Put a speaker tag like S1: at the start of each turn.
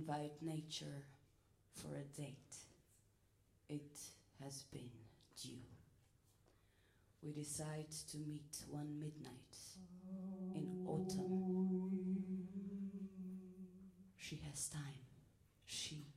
S1: invite nature for a date. It has been due. We decide to meet one midnight in autumn. She has time. She